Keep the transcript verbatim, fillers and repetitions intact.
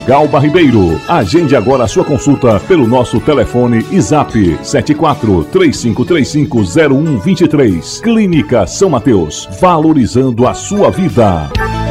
Galba Ribeiro. Agende agora a sua consulta pelo nosso telefone e zap sete quatro três cinco três cinco zero um dois três. Clínica São Mateus, valorizando a sua vida.